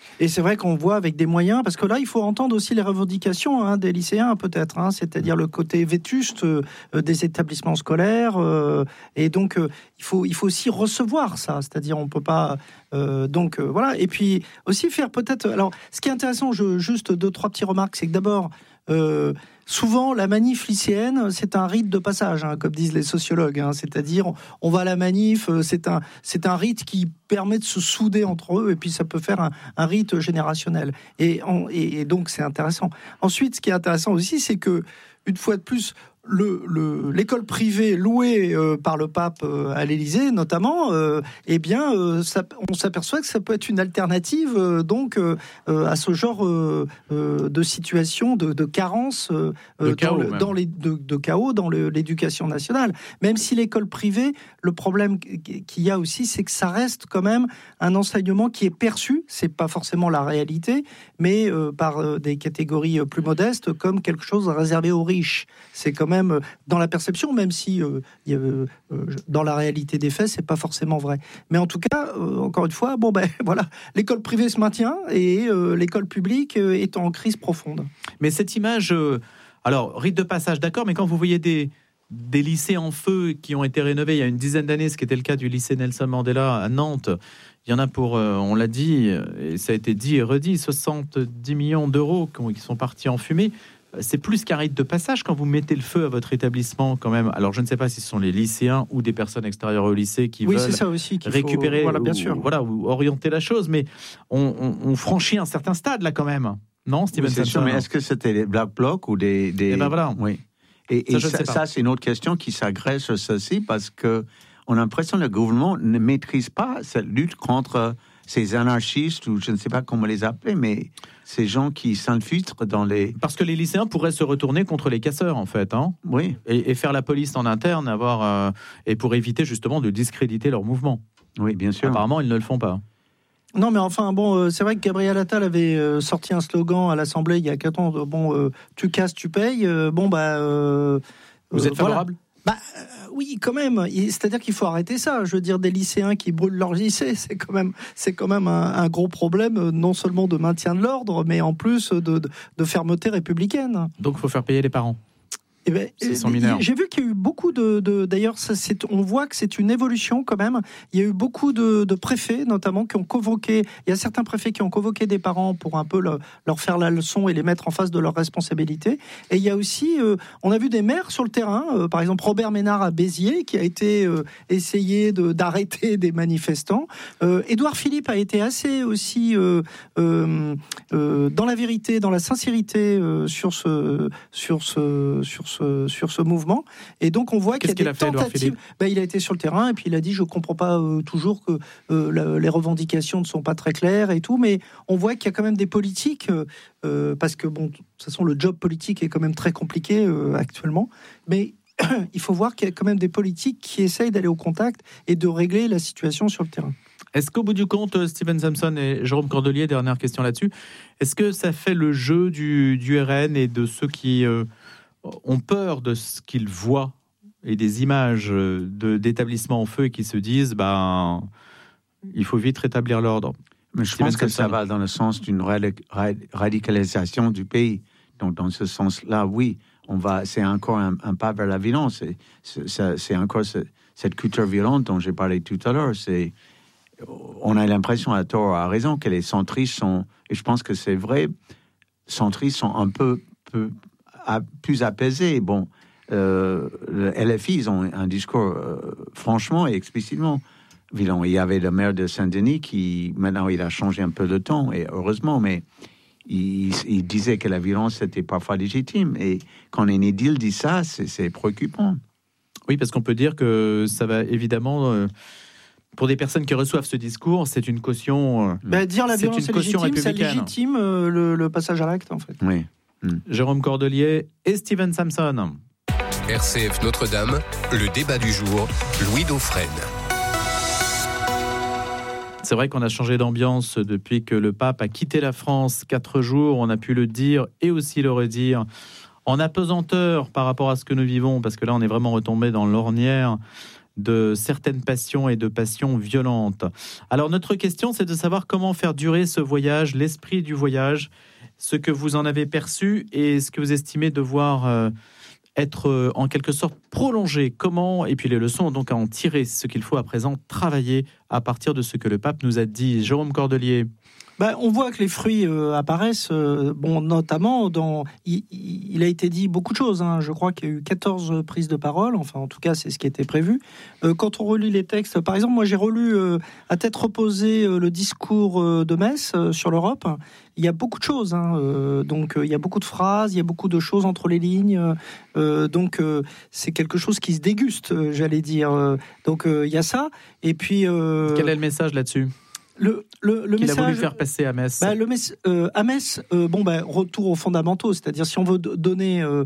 Et c'est vrai qu'on voit avec des moyens, parce que là, il faut entendre aussi les revendications hein, des lycéens, peut-être, hein, c'est-à-dire le côté vétuste euh, des établissements scolaires. Euh, et donc, euh, il faut, il faut aussi recevoir ça, c'est-à-dire on peut pas... Euh, donc, euh, voilà. Et puis, aussi faire peut-être... Alors, ce qui est intéressant, je, juste deux, trois petites remarques, c'est que d'abord... Euh, souvent, la manif lycéenne, c'est un rite de passage, hein, comme disent les sociologues. Hein, c'est-à-dire, on va à la manif, c'est un, c'est un rite qui permet de se souder entre eux, et puis ça peut faire un, un rite générationnel. Et, on, et, et donc, c'est intéressant. Ensuite, ce qui est intéressant aussi, c'est que, une fois de plus, Le, le, l'école privée louée euh, par le pape euh, à l'Élysée, notamment, euh, eh bien, euh, ça, on s'aperçoit que ça peut être une alternative euh, donc euh, à ce genre euh, euh, de situation de, de carence, euh, de dans, chaos, le, dans les de, de chaos dans le, l'éducation nationale. Même si l'école privée, le problème qu'il y a aussi, c'est que ça reste quand même un enseignement qui est perçu, c'est pas forcément la réalité, mais euh, par euh, des catégories plus modestes comme quelque chose réservé aux riches. C'est comme même dans la perception, même si euh, y a, euh, dans la réalité des faits, c'est pas forcément vrai. Mais en tout cas, euh, encore une fois, bon ben voilà, l'école privée se maintient et euh, l'école publique euh, est en crise profonde. Mais cette image, euh, alors rite de passage, d'accord, mais quand vous voyez des des lycées en feu qui ont été rénovés il y a une dizaine d'années, ce qui était le cas du lycée Nelson Mandela à Nantes. Il y en a pour, euh, on l'a dit, et ça a été dit et redit, soixante-dix millions d'euros qui sont partis en fumée. C'est plus qu'un rite de passage quand vous mettez le feu à votre établissement quand même. Alors je ne sais pas si ce sont les lycéens ou des personnes extérieures au lycée qui oui, veulent c'est ça aussi qu'il récupérer, faut, voilà, bien ou, sûr. voilà, ou orienter la chose, mais on, on, on franchit un certain stade là quand même. Non, Steven oui, c'est Samson, sûr, mais est-ce que c'était des Black Blocs ou des... des... Eh ben voilà. Oui. Et, et ça, ça, ça c'est une autre question qui s'agrège sur ceci parce que on a l'impression que le gouvernement ne maîtrise pas cette lutte contre ces anarchistes, ou je ne sais pas comment les appeler, mais ces gens qui s'infiltrent dans les... Parce que les lycéens pourraient se retourner contre les casseurs, en fait. Hein, oui. Et, et faire la police en interne, avoir, euh, et pour éviter justement de discréditer leur mouvement. Oui, bien sûr. Apparemment, ils ne le font pas. Non, mais enfin, bon, euh, c'est vrai que Gabriel Attal avait euh, sorti un slogan à l'Assemblée il y a quatre ans, de, bon, euh, tu casses, tu payes. Euh, bon, bah... Euh, Vous êtes favorable ? Voilà. Bah euh, oui, quand même. C'est-à-dire qu'il faut arrêter ça. Je veux dire, des lycéens qui brûlent leur lycée, c'est quand même, c'est quand même un, un gros problème, non seulement de maintien de l'ordre, mais en plus de, de, de fermeté républicaine. Donc, il faut faire payer les parents. Eh ben, j'ai vu qu'il y a eu beaucoup de, de d'ailleurs, ça, c'est, on voit que c'est une évolution quand même. Il y a eu beaucoup de, de préfets, notamment, qui ont convoqué. Il y a certains préfets qui ont convoqué des parents pour un peu le, leur faire la leçon et les mettre en face de leurs responsabilités. Et il y a aussi, euh, on a vu des maires sur le terrain, euh, par exemple Robert Ménard à Béziers, qui a été euh, essayé de, d'arrêter des manifestants. Euh, Édouard Philippe a été assez aussi euh, euh, euh, dans la vérité, dans la sincérité euh, sur ce, sur ce, sur ce Ce, sur ce mouvement, et donc on voit Qu'est-ce qu'il y a qu'il des a fait, tentatives. Ben, il a été sur le terrain et puis il a dit je comprends pas euh, toujours que euh, la, les revendications ne sont pas très claires et tout, mais on voit qu'il y a quand même des politiques euh, euh, parce que bon, de toute façon le job politique est quand même très compliqué euh, actuellement, mais il faut voir qu'il y a quand même des politiques qui essayent d'aller au contact et de régler la situation sur le terrain. Est-ce qu'au bout du compte, Steven Samson et Jérôme Cordelier, dernière question là-dessus, est-ce que ça fait le jeu du, du R N et de ceux qui euh, ont peur de ce qu'ils voient et des images de, d'établissements en feu et qui se disent ben, il faut vite rétablir l'ordre? Mais je pense que ça va dans le sens d'une radicalisation du pays. Donc, dans ce sens-là, oui, on va, c'est encore un, un pas vers la violence. C'est, c'est, c'est encore ce, cette culture violente dont j'ai parlé tout à l'heure. C'est, on a l'impression, à tort, à raison, que les centristes sont, et je pense que c'est vrai, centristes sont un peu, peu plus apaisés. Bon, euh, le L F I, ils ont un discours euh, franchement et explicitement violent. Il y avait le maire de Saint-Denis qui, maintenant, il a changé un peu de ton, et heureusement, mais il, il disait que la violence était parfois légitime. Et quand un édile dit ça, c'est, c'est préoccupant. Oui, parce qu'on peut dire que ça va évidemment... Euh, pour des personnes qui reçoivent ce discours, c'est une caution... Euh, bah, dire la violence est légitime, ça légitime euh, le, le passage à l'acte, en fait. Oui. Mmh. Jérôme Cordelier et Steven Samson. R C F Notre-Dame, le débat du jour, Louis Dauphren. C'est vrai qu'on a changé d'ambiance depuis que le pape a quitté la France. Quatre jours, on a pu le dire et aussi le redire. En apesanteur par rapport à ce que nous vivons, parce que là, on est vraiment retombé dans l'ornière de certaines passions et de passions violentes. Alors notre question, c'est de savoir comment faire durer ce voyage, l'esprit du voyage, ce que vous en avez perçu et ce que vous estimez devoir euh, être euh, en quelque sorte prolongé. Comment, et puis les leçons donc à en tirer, ce qu'il faut à présent travailler à partir de ce que le pape nous a dit. Jérôme Cordelier. Ben, on voit que les fruits euh, apparaissent, euh, bon, notamment dans... Il, il a été dit beaucoup de choses, hein. Je crois qu'il y a eu quatorze prises de parole, enfin en tout cas c'est ce qui était prévu. Euh, quand on relit les textes, par exemple, moi j'ai relu euh, à tête reposée euh, le discours euh, de Metz euh, sur l'Europe. Il y a beaucoup de choses, hein. euh, donc euh, il y a beaucoup de phrases, il y a beaucoup de choses entre les lignes, euh, donc euh, c'est quelque chose qui se déguste, euh, j'allais dire. Euh, donc euh, il y a ça, et puis... Euh, Quel est le message là-dessus ? Le, le, le qu'il message, a voulu faire passer à Metz. Bah, le mess, euh, à Metz, euh, bon, bah, retour aux fondamentaux, c'est-à-dire si on veut d- donner euh,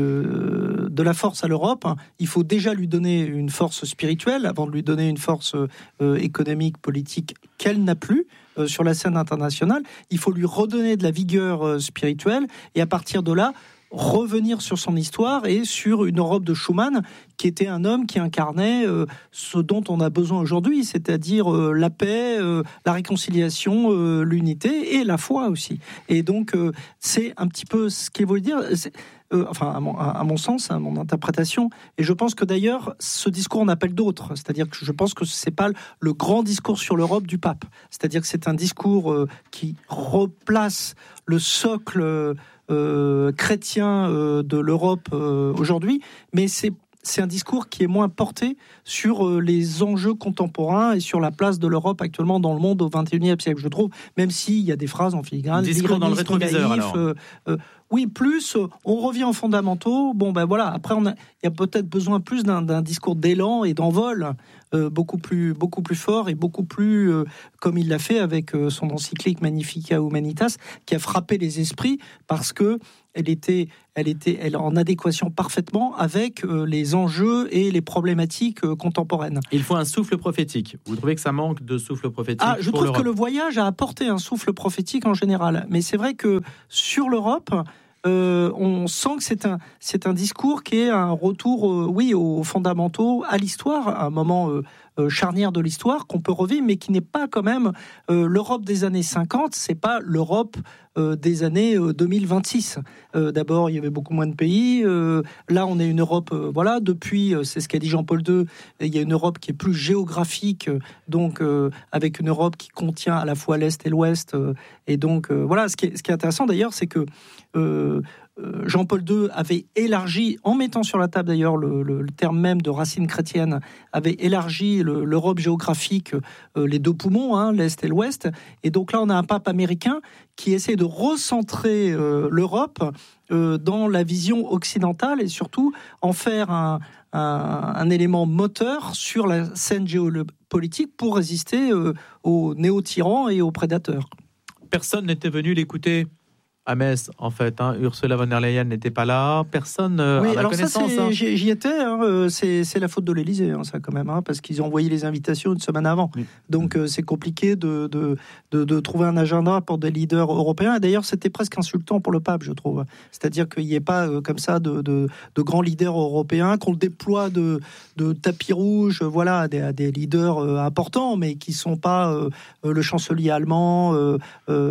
euh, de la force à l'Europe, hein, il faut déjà lui donner une force spirituelle avant de lui donner une force euh, économique, politique qu'elle n'a plus euh, sur la scène internationale. Il faut lui redonner de la vigueur euh, spirituelle et à partir de là, revenir sur son histoire et sur une Europe de Schuman qui était un homme qui incarnait euh, ce dont on a besoin aujourd'hui, c'est-à-dire euh, la paix, euh, la réconciliation, euh, l'unité et la foi aussi. Et donc euh, c'est un petit peu ce qu'il veut dire. C'est, euh, enfin à mon, à mon sens, à mon interprétation. Et je pense que d'ailleurs ce discours en appelle d'autres. C'est-à-dire que je pense que c'est pas le grand discours sur l'Europe du pape. C'est-à-dire que c'est un discours euh, qui replace le socle euh, Euh, chrétien euh, de l'Europe euh, aujourd'hui, mais c'est c'est un discours qui est moins porté sur euh, les enjeux contemporains et sur la place de l'Europe actuellement dans le monde au vingt et unième siècle, je trouve, même s'il y a des phrases en filigrane. Discours dans le rétroviseur, naïf, alors. Euh, euh, oui, plus, euh, on revient aux fondamentaux. Bon, ben voilà, après, on a, il y a peut-être besoin plus d'un, d'un discours d'élan et d'envol euh, beaucoup, plus, beaucoup plus fort et beaucoup plus, euh, comme il l'a fait avec euh, son encyclique Magnificat Humanitas, qui a frappé les esprits parce que elle était, elle était elle, en adéquation parfaitement avec euh, les enjeux et les problématiques euh, contemporaines. Il faut un souffle prophétique. Vous trouvez que ça manque de souffle prophétique Ah, je pour trouve l'Europe ? que le voyage a apporté un souffle prophétique en général. Mais c'est vrai que sur l'Europe, euh, on sent que c'est un, c'est un discours qui est un retour, euh, oui, aux fondamentaux, à l'histoire, à un moment euh, euh, charnière de l'histoire qu'on peut revivre, mais qui n'est pas quand même euh, l'Europe des années cinquante, c'est pas l'Europe euh, des années euh, deux mille vingt-six. Euh, d'abord, il y avait beaucoup moins de pays. Euh, là, on est une Europe, euh, voilà, depuis, euh, c'est ce qu'a dit Jean-Paul deux, il y a une Europe qui est plus géographique, euh, donc euh, avec une Europe qui contient à la fois l'Est et l'Ouest. Euh, et donc, euh, voilà, ce qui est, ce qui est intéressant d'ailleurs, c'est que euh, Jean-Paul deux avait élargi, en mettant sur la table d'ailleurs le, le, le terme même de racine chrétienne, avait élargi le, l'Europe géographique, euh, les deux poumons, hein, l'Est et l'Ouest. Et donc là, on a un pape américain qui essaie de recentrer euh, l'Europe euh, dans la vision occidentale et surtout en faire un, un, un élément moteur sur la scène géopolitique pour résister euh, aux néo-tyrans et aux prédateurs. Personne n'était venu l'écouter à Metz, en fait. Hein. Ursula von der Leyen n'était pas là. Personne euh, oui, à ma alors connaissance. ça, hein. j'y, j'y étais. Hein, c'est, c'est la faute de l'Élysée, hein, ça, quand même, hein, parce qu'ils ont envoyé les invitations une semaine avant. Oui. Donc, euh, c'est compliqué de, de, de, de trouver un agenda pour des leaders européens. Et d'ailleurs, c'était presque insultant pour le pape, je trouve. C'est-à-dire qu'il n'y ait pas, euh, comme ça, de, de, de grands leaders européens, qu'on le déploie de, de tapis rouge, voilà, à des, à des leaders euh, importants, mais qui ne sont pas euh, le chancelier allemand, euh,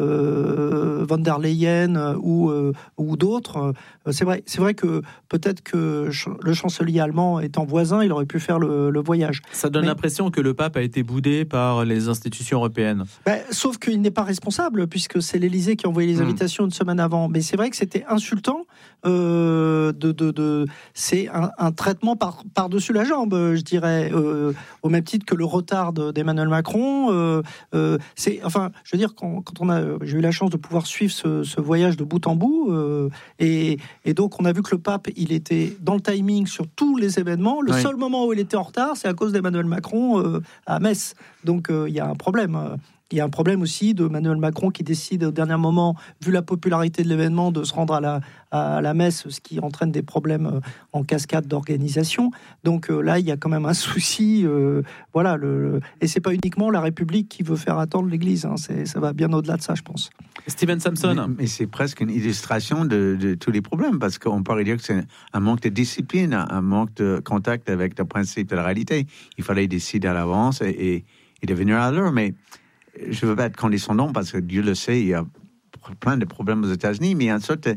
euh, von der Leyen euh, ou euh, ou d'autres. C'est vrai, c'est vrai que peut-être que le chancelier allemand étant voisin, il aurait pu faire le, le voyage. Ça donne Mais, l'impression que le pape a été boudé par les institutions européennes. Ben, sauf qu'il n'est pas responsable, puisque c'est l'Élysée qui a envoyé les invitations mmh. une semaine avant. Mais c'est vrai que c'était insultant. Euh, de, de, de, c'est un, un traitement par, par-dessus la jambe, je dirais, euh, au même titre que le retard de, d'Emmanuel Macron. Euh, euh, c'est, enfin, je veux dire, quand, quand on a, j'ai eu la chance de pouvoir suivre ce, ce voyage de bout en bout, euh, et, et donc on a vu que le pape, il était dans le timing sur tous les événements. Le oui. seul moment où il était en retard, c'est à cause d'Emmanuel Macron euh, à Metz. Donc il euh, y a un problème. Il y a un problème aussi de Emmanuel Macron qui décide au dernier moment, vu la popularité de l'événement, de se rendre à la, à la messe, ce qui entraîne des problèmes en cascade d'organisation. Donc euh, là, il y a quand même un souci. Euh, voilà, le, et c'est pas uniquement la République qui veut faire attendre l'Église. Hein, c'est, ça va bien au-delà de ça, je pense. Steven Samson. Mais, mais c'est presque une illustration de, de tous les problèmes, parce qu'on pourrait dire que c'est un manque de discipline, un manque de contact avec le principe de la réalité. Il fallait décider à l'avance et, et, et devenir à l'heure, mais je ne veux pas être condescendant parce que Dieu le sait, il y a plein de problèmes aux États-Unis, mais en sorte,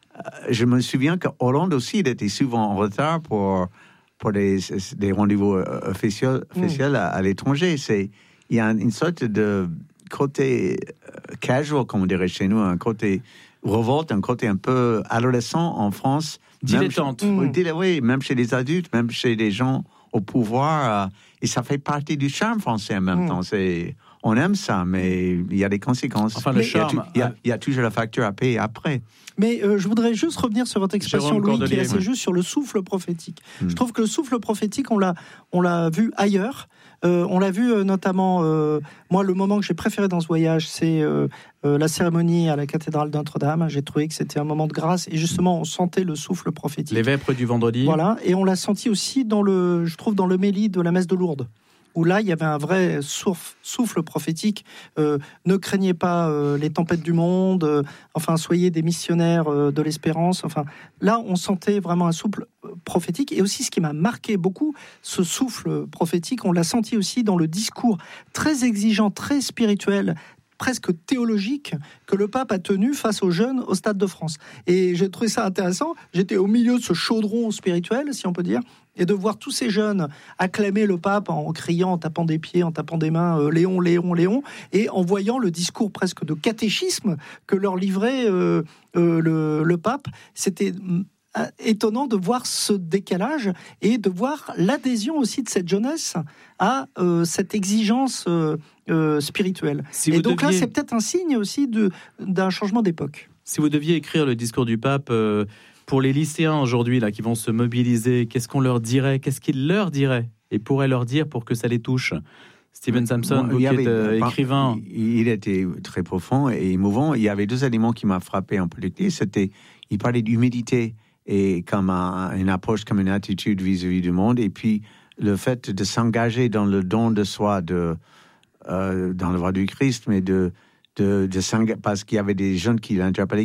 je me souviens que Hollande aussi, il était souvent en retard pour, pour des, des rendez-vous officiels, officiels mmh. à, à l'étranger. C'est, il y a une sorte de côté casual, comme on dirait chez nous, un côté révolte, un côté un peu adolescent en France. Dilettante. Même chez, mmh. Oui, même chez les adultes, même chez les gens au pouvoir. Et ça fait partie du charme français en même mmh. temps. C'est... On aime ça, mais il y a des conséquences. Enfin, le charme. Il y a, il y a toujours la facture à payer après. Mais euh, je voudrais juste revenir sur votre expression, Jérôme Louis, Cordelier, qui est assez ouais. juste sur le souffle prophétique. Mmh. Je trouve que le souffle prophétique, on l'a, on l'a vu ailleurs. Euh, on l'a vu euh, notamment, euh, moi, le moment que j'ai préféré dans ce voyage, c'est euh, euh, la cérémonie à la cathédrale de Notre-Dame. J'ai trouvé que c'était un moment de grâce et justement, on sentait le souffle prophétique. Les vêpres du vendredi. Voilà, et on l'a senti aussi dans le, je trouve, dans le méli de la messe de Lourdes, où là, il y avait un vrai souffle, souffle prophétique. Euh, ne craignez pas euh, les tempêtes du monde, euh, enfin, soyez des missionnaires euh, de l'espérance. Enfin, là, on sentait vraiment un souffle prophétique. Et aussi, ce qui m'a marqué beaucoup, ce souffle prophétique, on l'a senti aussi dans le discours très exigeant, très spirituel, presque théologique, que le pape a tenu face aux jeunes au Stade de France. Et j'ai trouvé ça intéressant. J'étais au milieu de ce chaudron spirituel, si on peut dire, et de voir tous ces jeunes acclamer le pape en criant, en tapant des pieds, en tapant des mains, euh, Léon, Léon, Léon, et en voyant le discours presque de catéchisme que leur livrait euh, euh, le, le pape. C'était étonnant de voir ce décalage et de voir l'adhésion aussi de cette jeunesse à euh, cette exigence euh, euh, spirituelle. Si et donc deviez... là, c'est peut-être un signe aussi de, d'un changement d'époque. Si vous deviez écrire le discours du pape euh, pour les lycéens aujourd'hui là, qui vont se mobiliser, qu'est-ce qu'on leur dirait ? Qu'est-ce qu'il leur dirait et pourrait leur dire pour que ça les touche ? Steven Samson, bon, vous qui avait, êtes euh, écrivain. Il, il était très profond et émouvant. Il y avait deux éléments qui m'ont frappé en politique. C'était, il parlait d'humilité et comme un, une approche, comme une attitude vis-à-vis du monde, et puis le fait de s'engager dans le don de soi, de, euh, dans le voie du Christ, mais de, de, de s'engager, parce qu'il y avait des jeunes qui l'interpellaient,